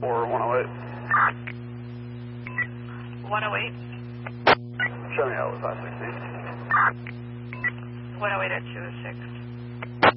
or 108. 108. Show me out with 516. 108 at 206.